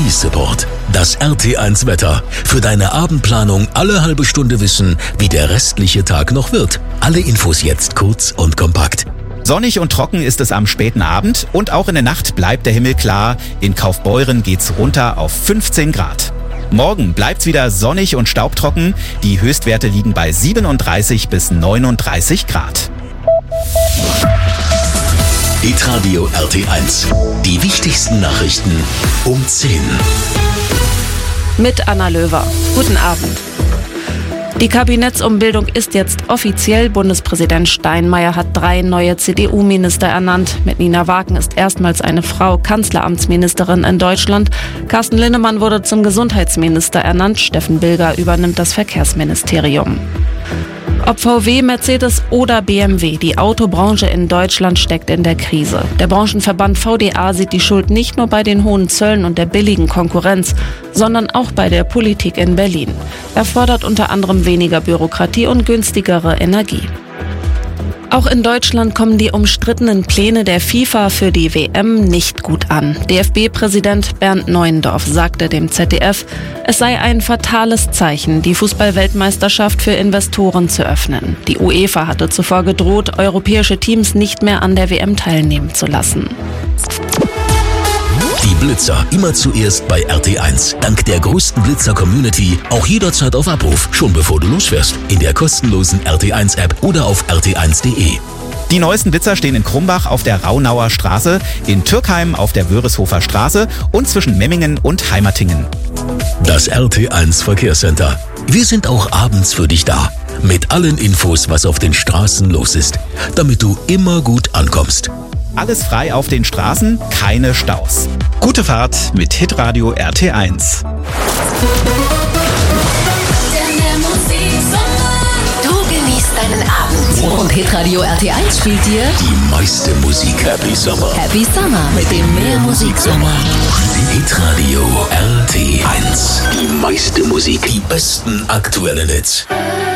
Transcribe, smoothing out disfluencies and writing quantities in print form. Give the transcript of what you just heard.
Energiesupport. Das RT1 Wetter. Für deine Abendplanung alle halbe Stunde wissen, wie der restliche Tag noch wird. Alle Infos jetzt kurz und kompakt. Sonnig und trocken ist es am späten Abend und auch in der Nacht bleibt der Himmel klar. In Kaufbeuren geht's runter auf 15 Grad. Morgen bleibt's wieder sonnig und staubtrocken. Die Höchstwerte liegen bei 37 bis 39 Grad. Hitradio RT1. Die wichtigsten Nachrichten um 10. Mit Anna Löwer. Guten Abend. Die Kabinettsumbildung ist jetzt offiziell. Bundespräsident Steinmeier hat 3 neue CDU-Minister ernannt. Mit Nina Wagen ist erstmals eine Frau Kanzleramtsministerin in Deutschland. Carsten Linnemann wurde zum Gesundheitsminister ernannt. Steffen Bilger übernimmt das Verkehrsministerium. Ob VW, Mercedes oder BMW, die Autobranche in Deutschland steckt in der Krise. Der Branchenverband VDA sieht die Schuld nicht nur bei den hohen Zöllen und der billigen Konkurrenz, sondern auch bei der Politik in Berlin. Er fordert unter anderem weniger Bürokratie und günstigere Energie. Auch in Deutschland kommen die umstrittenen Pläne der FIFA für die WM nicht gut an. DFB-Präsident Bernd Neuendorf sagte dem ZDF, es sei ein fatales Zeichen, die Fußball-Weltmeisterschaft für Investoren zu öffnen. Die UEFA hatte zuvor gedroht, europäische Teams nicht mehr an der WM teilnehmen zu lassen. Die Blitzer immer zuerst bei RT1. Dank der größten Blitzer-Community auch jederzeit auf Abruf, schon bevor du losfährst. In der kostenlosen RT1-App oder auf rt1.de. Die neuesten Blitzer stehen in Krumbach auf der Raunauer Straße, in Türkheim auf der Wörishofer Straße und zwischen Memmingen und Heimatingen. Das RT1 Verkehrscenter. Wir sind auch abends für dich da. Mit allen Infos, was auf den Straßen los ist. Damit du immer gut ankommst. Alles frei auf den Straßen, keine Staus. Gute Fahrt mit Hitradio RT1. Du genießt deinen Abend. Und Hitradio RT1 spielt dir Die meiste Musik. Happy Summer. Happy Summer mit dem Mehrmusiksommer. Hitradio RT1. Die meiste Musik. Die besten aktuellen Hits.